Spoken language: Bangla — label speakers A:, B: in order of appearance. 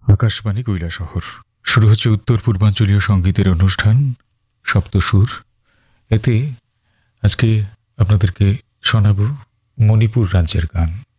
A: আকাশবাণী কৈলাসহর শুরু হচ্ছে উত্তর পূর্বাঞ্চলীয় সঙ্গীতের অনুষ্ঠান সপ্তসুর। এতে আজকে আপনাদেরকে শোনাব মণিপুর রাজ্যের গান।